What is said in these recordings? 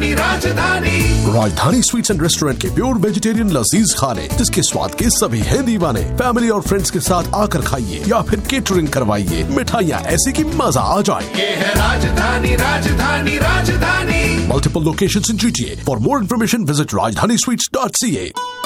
राजधानी राजधानी राजधानी स्वीट्स एंड रेस्टोरेंट के प्योर वेजिटेरियन लजीज खाने, जिसके स्वाद के सभी हैं दीवाने। फैमिली और फ्रेंड्स के साथ आकर खाइए या फिर केटरिंग करवाइए। मिठाइयाँ ऐसी कि मजा आ जाए। ये है राजधानी राजधानी राजधानी। Multiple locations in GTA. For more information, visit rajdanisweets.ca.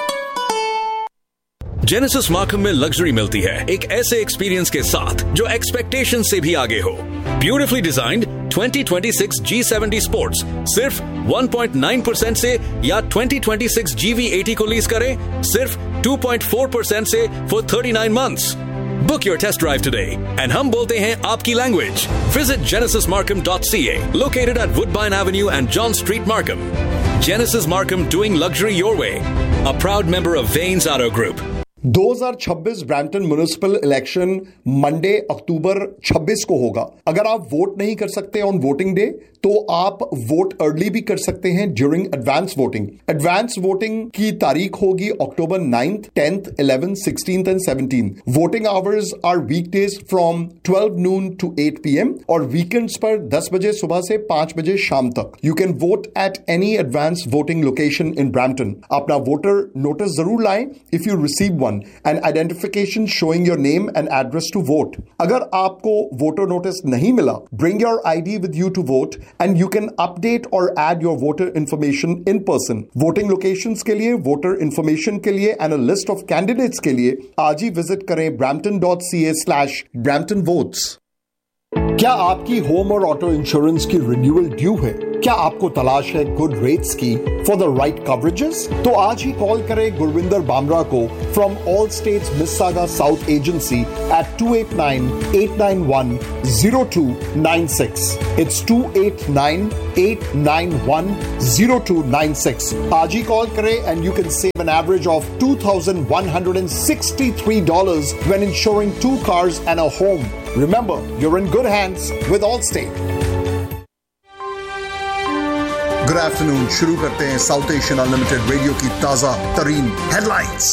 Genesis Markham में लग्जरी मिलती है एक ऐसे एक्सपीरियंस के साथ जो एक्सपेक्टेशन से भी आगे हो। ब्यूटिफुली डिजाइन्ड 2026 G70 स्पोर्ट्स सिर्फ 1.9% से या 2026 GV80 को लीज करें सिर्फ 2.4% से for 39 months. Book your test drive today and हम बोलते हैं आपकी language. Visit genesismarkham.ca, located at Woodbine Avenue and John Street, Markham. Genesis Markham, doing luxury your way. A proud member of Vanes Auto Group. 2026 Brampton municipal election Monday अक्टूबर 26 को होगा। अगर आप vote नहीं कर सकते ऑन वोटिंग डे तो आप vote early भी कर सकते हैं during advance voting. Advance voting की तारीख होगी अक्टूबर 9th, 10th, 11th, 16th and 17th. Voting hours are weekdays from 12 noon to 8 PM और वीकेंड्स पर 10 बजे सुबह से 5 बजे शाम तक। You can vote at any advance voting location in Brampton. अपना वोटर नोटिस जरूर लाएं if you receive one and identification showing your name and address to vote. अगर आपको voter notice नहीं मिला, bring your ID with you to vote and you can update or add your voter information in person. Voting locations के लिए, voter information के लिए and a list of candidates के लिए आज ही visit करें brampton.ca/bramptonvotes. क्या आपकी होम और ऑटो इंश्योरेंस की रिन्यूअल ड्यू है? क्या आपको तलाश है गुड रेट्स की फॉर द राइट कवरेजेस? तो आज ही कॉल करें गुरविंदर बामरा को from all states मिस्सागा south agency eight 289-891-0296. It's 289-891-0296. आज ही कॉल करें and you can save an average of $2,163 when insuring 2 cars and a home. Remember, you're in good hands with Allstate. Good afternoon. शुरू करते हैं south Asian unlimited radio की ताजा तरीन headlines.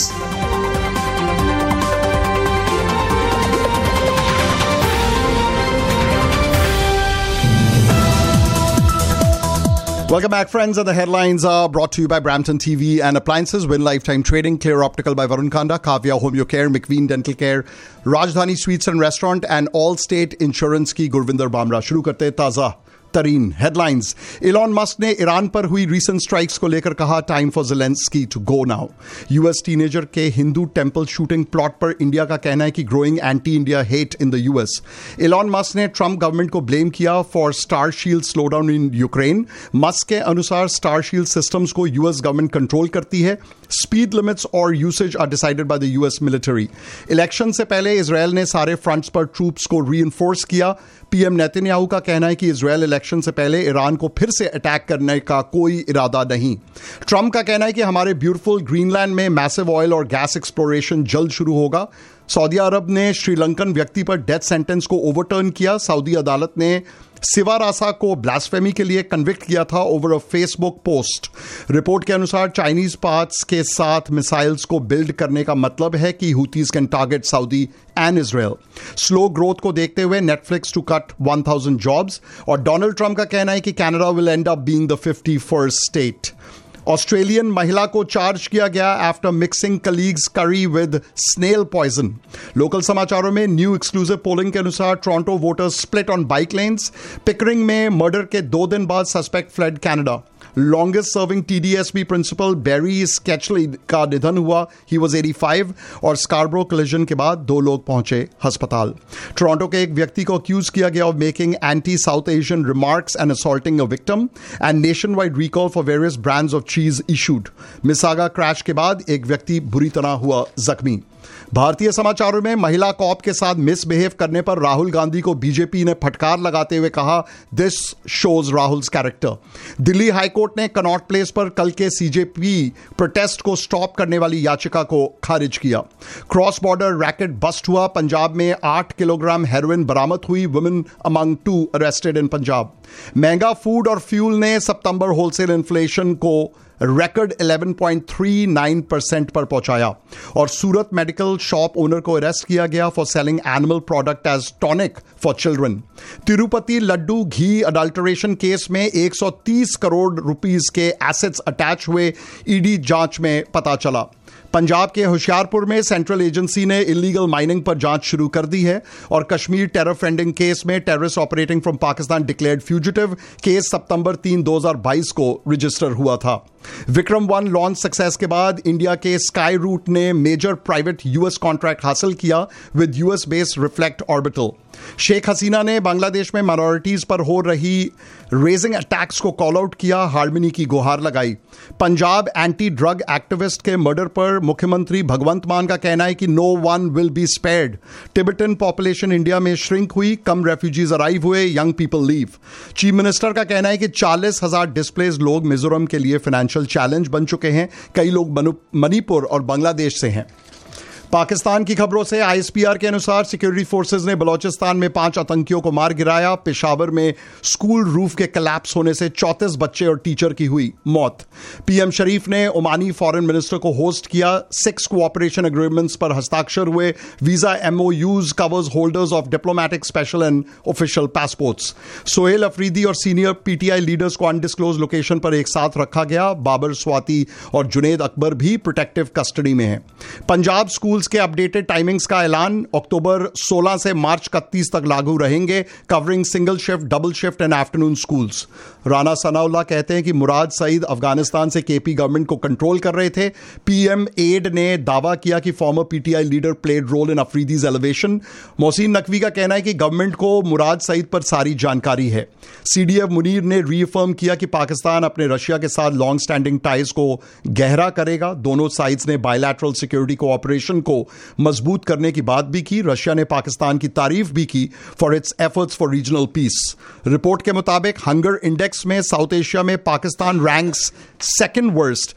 Welcome back, friends, and the headlines are brought to you by Brampton TV and Appliances, Win Lifetime Trading, Clear Optical by Varun Kanda, Kavya Home Your Care, McVeen Dental Care, Rajdhani Sweets and Restaurant, and Allstate Insurance की गुरविंदर बामरा। शुरू करते हैं ताज़ा तरीन headlines. Elon Musk ने Iran पर हुई recent strikes को लेकर कहा, time for Zelensky to go now. US teenager के हिंदू टेंपल शूटिंग प्लॉट पर इंडिया का कहना है कि growing anti India hate in the US. Elon Musk ने ट्रंप गवर्नमेंट को ब्लेम किया for star shield slowdown in Ukraine. Musk के अनुसार स्टार शील्ड सिस्टम्स को यूएस गवर्नमेंट कंट्रोल करती है। स्पीड लिमिट्स और usage are decided by the US military. Election से पहले इजरायल ने सारे फ्रंट्स पर ट्रूप्स को रीइंफोर्स किया। पीएम नेतन्याहू का कहना है कि इजरायल इलेक्शन से पहले ईरान को फिर से अटैक करने का कोई इरादा नहीं। ट्रंप का कहना है कि हमारे ब्यूटीफुल ग्रीनलैंड में मैसिव ऑयल और गैस एक्सप्लोरेशन जल्द शुरू होगा। सऊदी अरब ने श्रीलंकन व्यक्ति पर डेथ सेंटेंस को ओवरटर्न किया। सऊदी अदालत ने सिवारासा को ब्लास्फेमी के लिए कन्विक्ट किया था over a Facebook post. Report के अनुसार चाइनीज पार्ट्स के साथ मिसाइल्स को बिल्ड करने का मतलब है कि हुतीज can target Saudi and Israel. Slow growth को देखते हुए नेटफ्लिक्स टू कट 1000 जॉब्स और डोनाल्ड ट्रंप का कहना है कि Canada will and up being the 51st state. Australian महिला को चार्ज किया गया आफ्टर मिक्सिंग कलीग्स करी विद स्नेल पॉइजन। लोकल समाचारों में न्यू एक्सक्लूसिव पोलिंग के अनुसार Toronto voters split on bike lens. Pickering में मर्डर के 2 दिन बाद suspect fled Canada. Longest serving टीडीएसबी principal बैरी स्केचली का निधन हुआ। ही वॉज 85 और स्कारब्रो कोलिजन के बाद 2 लोग पहुंचे अस्पताल। टोरंटो के एक व्यक्ति को अक्यूज किया गया of making anti south Asian remarks and assaulting a victim and nation wide recall for various brands of चीज इशूड। मिसागा क्रैश के बाद एक व्यक्ति बुरी तरह हुआ जख्मी। भारतीय समाचारों में महिला कॉप के साथ मिसबिहेव करने पर राहुल गांधी को बीजेपी ने फटकार लगाते हुए कहा, this shows Rahul's character. Delhi high court ने कनॉट प्लेस पर कल के सीजेपी प्रोटेस्ट को स्टॉप करने वाली याचिका को खारिज किया। क्रॉस बॉर्डर रैकेट बस्ट हुआ। पंजाब में 8 किलोग्राम हेरोइन बरामद हुई। Women among 2 arrested in Punjab. महंगा फूड और फ्यूल ने सितंबर होलसेल इन्फ्लेशन को रिकॉर्ड 11.39% पर पहुंचाया और सूरत मेडिकल शॉप ओनर को अरेस्ट किया गया for selling animal product as tonic for children. Tirupati Laddu ghee adulteration case में 130 करोड़ रुपीस के एसेट्स अटैच हुए, ईडी जांच में पता चला। पंजाब के होशियारपुर में सेंट्रल एजेंसी ने इलीगल माइनिंग पर जांच शुरू कर दी है और कश्मीर टेरर फंडिंग केस में terrorist operating from Pakistan declared fugitive case सितंबर 3, 2022 को रजिस्टर हुआ था। विक्रम 1 लॉन्च सक्सेस के बाद इंडिया के स्काई रूट ने मेजर प्राइवेट यूएस कॉन्ट्रैक्ट हासिल किया with US based reflect orbital. Sheikh Hasina ने बांग्लादेश में माइनॉरिटीज पर हो रही रेजिंग अटैक्स को कॉल आउट किया, हार्मनी की गुहार लगाई। पंजाब एंटी ड्रग एक्टिविस्ट के मर्डर पर मुख्यमंत्री भगवंत मान का कहना है कि no one will be spared. Tibetan population India में श्रिंक हुई, कम रेफ्यूजीज अराइव हुए, young people leave. Chief minister का कहना है कि 40,000 डिस्प्लेस्ड लोग मिजोरम के लिए फाइनेंशियल चैलेंज बन चुके हैं, कई लोग मणिपुर और बांग्लादेश से हैं। पाकिस्तान की खबरों से आईएसपीआर के अनुसार सिक्योरिटी फोर्सेज ने बलोचिस्तान में 5 आतंकियों को मार गिराया। पेशावर में स्कूल रूफ के कोलैप्स होने से 34 बच्चे और टीचर की हुई मौत। पीएम शरीफ ने ओमानी फॉरेन मिनिस्टर को होस्ट किया। 6 कोऑपरेशन एग्रीमेंट्स पर हस्ताक्षर हुए। Visa MoUs covers holders of diplomatic special and official passports. Sohail Afridi और सीनियर पीटीआई लीडर्स को अनडिस्क्लोज लोकेशन पर एक साथ रखा गया। बाबर स्वाति और जुनेद अकबर भी प्रोटेक्टिव कस्टडी में हैं। पंजाब स्कूल के अपडेटेड टाइमिंग्स का ऐलान अक्टूबर 16 से मार्च 31 तक लागू रहेंगे, covering single shift, double shift and afternoon schools. Rana Sanaullah कहते हैं कि मुराद सईद अफगानिस्तान से केपी गवर्नमेंट को कंट्रोल कर रहे थे। पीएम एड ने दावा किया कि farmer PTI leader played role in अफरीदीज elevation. Mohsin Naqvi का कहना है कि गवर्नमेंट को मुराद सईद पर सारी जानकारी है। सीडीएफ मुनीर ने रीअफर्म किया कि पाकिस्तान अपने रशिया के साथ लॉन्ग स्टैंडिंग टाइज को गहरा करेगा। दोनों साइड्स ने बायलैटरल सिक्योरिटी कोऑपरेशन को मजबूत करने की बात भी की। रशिया ने पाकिस्तान की तारीफ भी की for its efforts for regional piece. Report के मुताबिक हंगर इंडेक्स में साउथ एशिया में Pakistan ranks second worst.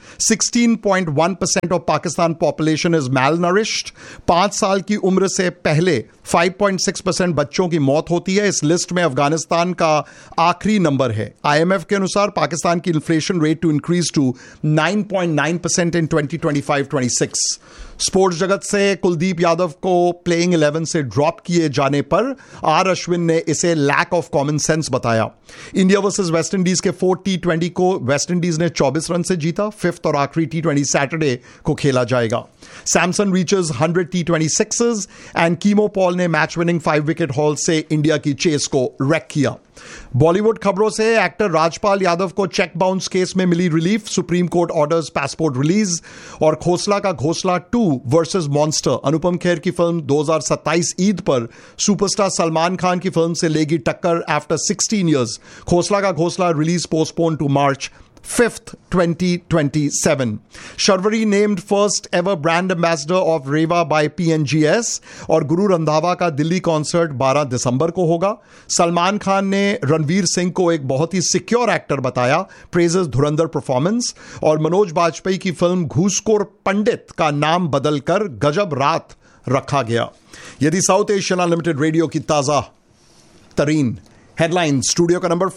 16.1% of Pakistan population is मैलनरिश्ड। 5 साल की उम्र से पहले 5.6% बच्चों की मौत होती है। इस लिस्ट में अफगानिस्तान का आखिरी नंबर है। आईएमएफ के अनुसार पाकिस्तान की inflation rate to increase to 9.9% in 2025-26। Sports जगत से कुलदीप यादव को प्लेइंग 11 से ड्रॉप किए जाने पर आर अश्विन ने इसे लैक ऑफ कॉमन सेंस बताया। इंडिया वर्सेस वेस्टइंडीज के 4 T20 को वेस्टइंडीज ने 24 रन से जीता। 5th और आखिरी T20 सैटरडे को खेला जाएगा। Samson reaches 100 T26s and Keemo Paul ने मैच विनिंग 5 विकेट हॉल से इंडिया की चेस को रैक किया। बॉलीवुड खबरों से एक्टर राजपाल यादव को चेक बाउंस केस में मिली relief. Supreme court orders passport release. और खोसला का घोसला 2 वर्सेस मॉन्स्टर, अनुपम खेर की फिल्म 2027 ईद पर सुपरस्टार सलमान खान की फिल्म से लेगी टक्कर आफ्टर 16 ईयर्स। खोसला का घोसला release postpone to March 5th, 2027. Sharvari named first ever brand ambassador of Reva by PNGS और गुरु रंधावा का दिल्ली कॉन्सर्ट 12 दिसंबर को होगा। सलमान खान ने रणवीर सिंह को एक बहुत ही सिक्योर एक्टर बताया, प्रेजेस धुरंधर परफॉर्मेंस। और मनोज बाजपेयी की फिल्म घूसखोर पंडित का नाम बदलकर गजब रात रखा गया। यदि साउथ एशियन अनलिमिटेड रेडियो की ताजा तरीन हेडलाइन, स्टूडियो का नंबर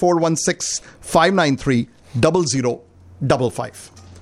4165930055।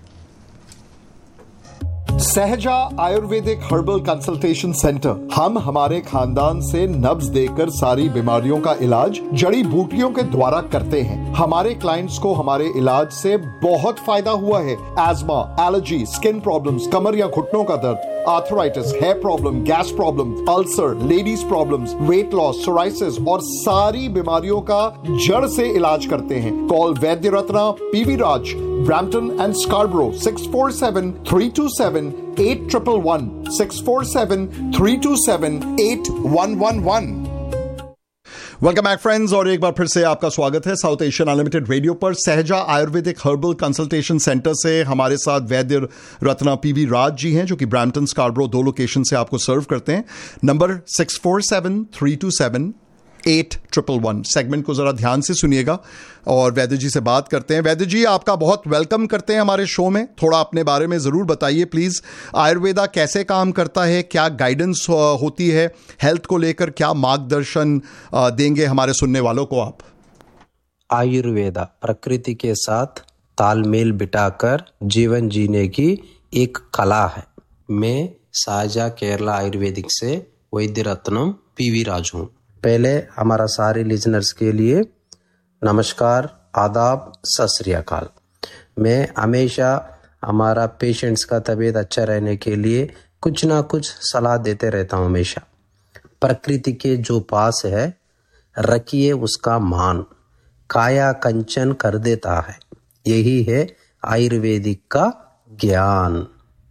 सहजा आयुर्वेदिक हर्बल कंसल्टेशन सेंटर। हम हमारे खानदान से नब्ज देकर सारी बीमारियों का इलाज जड़ी बूटियों के द्वारा करते हैं। हमारे क्लाइंट्स को हमारे इलाज से बहुत फायदा हुआ है। एस्मा, एलर्जी, स्किन प्रॉब्लम्स, कमर या घुटनों का दर्द, arthritis, hair problem, gas problem, ulcer, ladies problems, weight loss, psoriasis और सारी बीमारियों का जड़ से इलाज करते हैं। Call Vaidya Ratna PV Raj, Brampton and स्कार्बरो 647-327-8111 647-327-8111। Welcome back friends, और एक बार फिर से आपका स्वागत है साउथ एशियन अनलिमिटेड रेडियो पर। सहजा आयुर्वेदिक हर्बल कंसल्टेशन सेंटर से हमारे साथ वैद्य रत्ना पीवी राज जी हैं, जो कि ब्रैम्पटन स्कार्बरो 2 लोकेशन से आपको सर्व करते हैं। नंबर 647-327-8111। सेगमेंट को जरा ध्यान से सुनिएगा और वैद्य जी से बात करते हैं। वैद्य जी, आपका बहुत वेलकम करते हैं हमारे शो में। थोड़ा अपने बारे में जरूर बताइए प्लीज। आयुर्वेदा कैसे काम करता है, क्या गाइडेंस होती है हेल्थ को लेकर, क्या मार्गदर्शन देंगे हमारे सुनने वालों को आप? आयुर्वेदा प्रकृति के साथ तालमेल बिठाकर जीवन जीने की एक कला है। मैं साजा केरला आयुर्वेदिक से वैद्य रत्नम पीवी राजू हूँ। पहले हमारा सारे लिजनर्स के लिए नमस्कार, आदाब, सत श्री अकाल। मैं हमेशा हमारा पेशेंट्स का तबीयत अच्छा रहने के लिए कुछ ना कुछ सलाह देते रहता हूँ। हमेशा प्रकृति के जो पास है रखिए उसका मान, काया कंचन कर देता है। यही है आयुर्वेदिक का ज्ञान।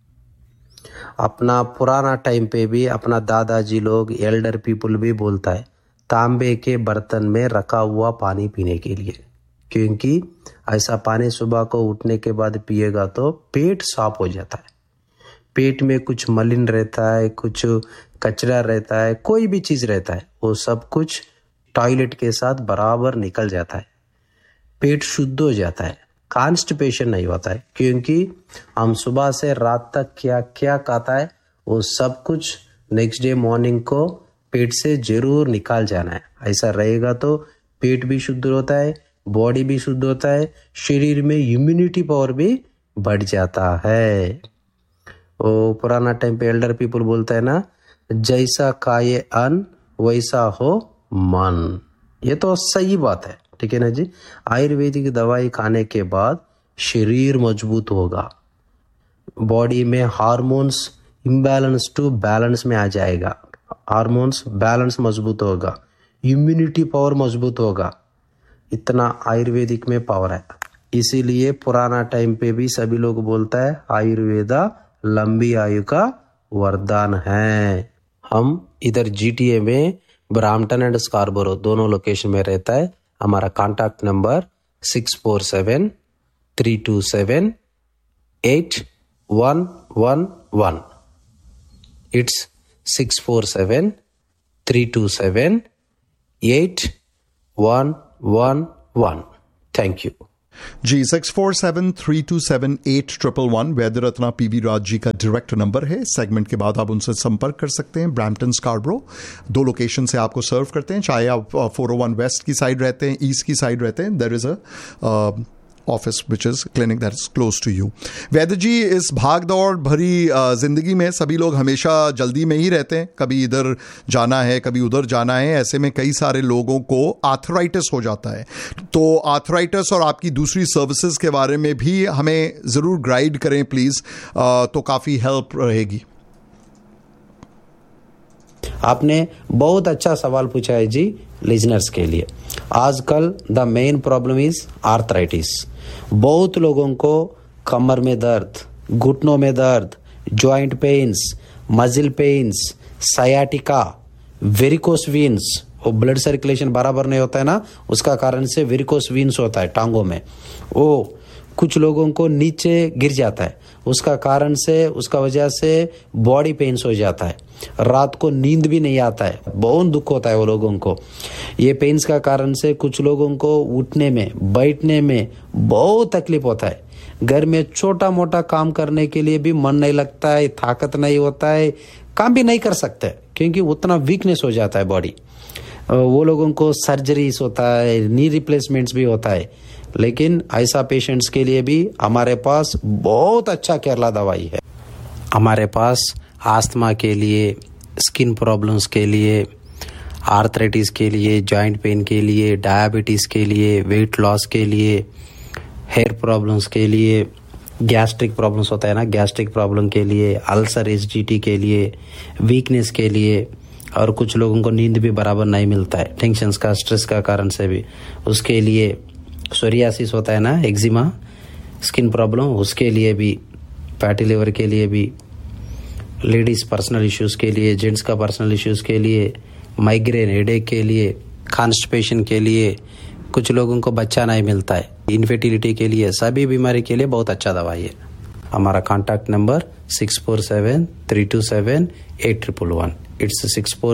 अपना पुराना टाइम पे भी अपना दादाजी लोग, एल्डर पीपल भी बोलता है तांबे के बर्तन में रखा हुआ पानी पीने के लिए, क्योंकि ऐसा पानी सुबह को उठने के बाद पिएगा तो पेट साफ हो जाता है। पेट में कुछ मलिन रहता है, कुछ कचरा रहता है, कोई भी चीज रहता है, वो सब कुछ टॉयलेट के साथ बराबर निकल जाता है। पेट शुद्ध हो जाता है, कॉन्स्टिपेशन नहीं होता है, क्योंकि हम सुबह से रात तक क्या क्या खाता है वो सब कुछ नेक्स्ट डे मॉर्निंग को पेट से जरूर निकाल जाना है। ऐसा रहेगा तो पेट भी शुद्ध होता है, बॉडी भी शुद्ध होता है, शरीर में इम्यूनिटी पावर भी बढ़ जाता है। वो पुराना टाइम पे एल्डर पीपल बोलता है ना, जैसा खाए अन्न वैसा हो मन। ये तो सही बात है, ठीक है ना जी। आयुर्वेदिक दवाई खाने के बाद शरीर मजबूत होगा, बॉडी में हार्मोन्स इम्बैलेंस टू बैलेंस में आ जाएगा, हार्मोन्स बैलेंस मजबूत होगा, इम्यूनिटी पावर मजबूत होगा। इतना आयुर्वेदिक में पावर है। इसीलिए पुराना टाइम पे भी सभी लोग बोलता है आयुर्वेदा लंबी आयु का वरदान है। हम इधर GTA में ब्राम्पटन एंड स्कार्बोरो दोनों लोकेशन में रहता है। हमारा contact number 647-327-8111। It's 647-327-8111। Thank you ji. 647-327-8111 Vaidya Ratna PV Raj ji का डायरेक्ट नंबर है। सेगमेंट के बाद आप उनसे संपर्क कर सकते हैं। ब्रैम्पटन, स्कार्बरो दो लोकेशन से आपको सर्व करते हैं। चाहे आप 401 वेस्ट की साइड रहते हैं, ईस्ट की साइड रहते हैं, there is a office which is clinic that is close to you. वैद्य जी, इस भाग दौड़ भरी जिंदगी में सभी लोग हमेशा जल्दी में ही रहते हैं, कभी इधर जाना है, कभी उधर जाना है। ऐसे में कई सारे लोगों को आर्थराइटिस हो जाता है। तो आर्थराइटिस और आपकी दूसरी सर्विसेज के बारे में भी हमें जरूर गाइड करें प्लीज, तो काफी हेल्प रहेगी। आपने बहुत अच्छा सवाल पूछा है जी लिजनर्स के लिए। आजकल the main problem is arthritis. बहुत लोगों को कमर में दर्द, घुटनों में दर्द, जॉइंट पेन्स, मजिल पेन्स, सायाटिका, वेरिकोस वीन्स, वो ब्लड सर्कुलेशन बराबर नहीं होता है ना, उसका कारण से वेरिकोस वीन्स होता है टांगों में। वो कुछ लोगों को नीचे गिर जाता है, उसका कारण से, उसका वजह से बॉडी पेन्स हो जाता है, रात को नींद भी नहीं आता है, बहुत दुख होता है वो लोगों को। ये पेन्स का कारण से कुछ लोगों को उठने में, बैठने में बहुत तकलीफ होता है। घर में छोटा मोटा काम करने के लिए भी मन नहीं लगता है, ताकत नहीं होता है, काम भी नहीं कर सकते क्योंकि उतना वीकनेस हो जाता है बॉडी। वो लोगों को सर्जरीज होता है, नी रिप्लेसमेंट्स भी होता है। लेकिन ऐसा पेशेंट्स के लिए भी हमारे पास बहुत अच्छा केरला दवाई है। हमारे पास आस्थमा के लिए, स्किन प्रॉब्लम्स के लिए, आर्थराइटिस के लिए, जॉइंट पेन के लिए, डायबिटीज़ के लिए, वेट लॉस के लिए, हेयर प्रॉब्लम्स के लिए, गैस्ट्रिक प्रॉब्लम्स होता है ना, गैस्ट्रिक प्रॉब्लम के लिए, अल्सर, एसिडिटी के लिए, वीकनेस के लिए, और कुछ लोगों को नींद भी बराबर नहीं मिलता है टेंशन्स का, स्ट्रेस का कारण से भी, उसके लिए सोरियासिस होता है ना, एक्जिमा, स्किन प्रॉब्लम, उसके लिए भी, फैटी लिवर के लिए भी, लेडीज पर्सनल इश्यूज के लिए, जेंट्स का पर्सनल इश्यूज के लिए, माइग्रेन, हेडेक के लिए, कॉन्स्टिपेशन के लिए, कुछ लोगों को बच्चा नहीं मिलता है, इनफर्टिलिटी के लिए, सभी बीमारी के लिए बहुत अच्छा दवाई है। हमारा कॉन्टैक्ट नंबर 647-327-8111। इट्स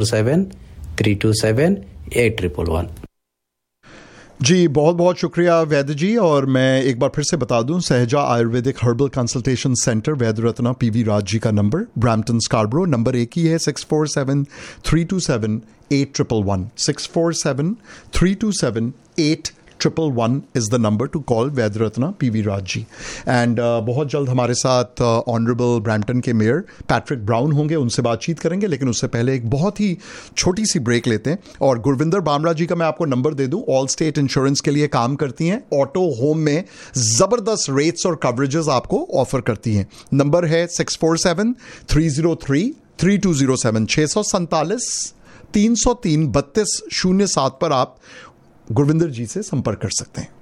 647-327-8111। जी, बहुत बहुत शुक्रिया वैद्य जी। और मैं एक बार फिर से बता दूं, सहजा आयुर्वेदिक हर्बल कंसल्टेशन सेंटर, वैद्य रत्ना पीवी राज जी का नंबर, ब्रैम्पटन, स्कार्बरो, नंबर एक ही है 647-327-8111, 647-327-8111। 111 is the number to call Vaidya Ratna PV Raj ji. And बहुत जल्द हमारे साथ ऑनरेबल ब्रैम्पटन के मेयर पैट्रिक ब्राउन होंगे, उनसे बातचीत करेंगे. लेकिन उससे पहले एक बहुत ही छोटी सी ब्रेक लेते हैं. और गुरविंदर बामरा जी का मैं आपको नंबर दे दूं, ऑल स्टेट इंश्योरेंस के लिए काम करती हैं, ऑटो होम में जबरदस्त रेट्स और कवरेजेस आपको ऑफर करती हैं. नंबर है 647-303-3207, 647-303-3207 पर आप गुरविंदर जी से संपर्क कर सकते हैं.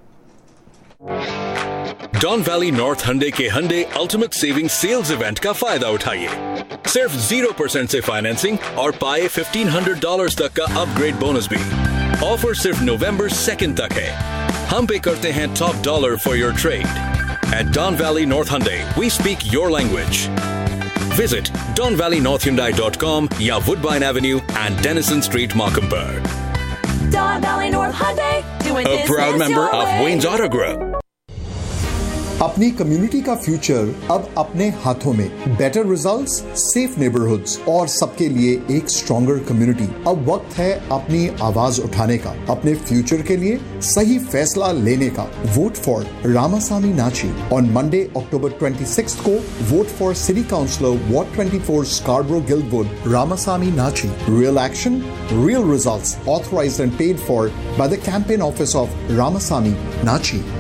डॉन वैली नॉर्थ हंडे के हंडे अल्टीमेट सेविंग सेल्स इवेंट का फायदा उठाइए. सिर्फ 0% से फाइनेंसिंग और पाए $1,500 तक का अपग्रेड बोनस भी. ऑफर सिर्फ नवंबर 2 तक है. हम पे करते हैं top dollar for your trade. At Don Valley North Hyundai, we speak your language. Visit DonValleyNorthHyundai.com या Woodbine Avenue and Dennison Street, Macomber. Don Valley North Hyundai, doing A business proud member your of way. Wayne's Auto Group. अपनी community का future अब अपने हाथों में. Better results, safe neighbourhoods और सबके लिए एक स्ट्रॉन्गर कम्युनिटी. अब वक्त है अपनी आवाज उठाने का, अपने फ्यूचर के लिए सही फैसला लेने का. वोट फॉर रामासामी नाची. ऑन मंडे October 26 को vote for city councillor Ward 24 Scarborough Guildwood Ramasamy Nachi. Real action, real results. Authorized and paid for by the campaign office of Ramasamy Nachi.